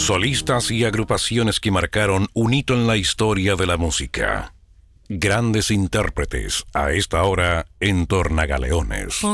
Solistas y agrupaciones que marcaron un hito en la historia de la música. Grandes intérpretes a esta hora en Tornagaleones.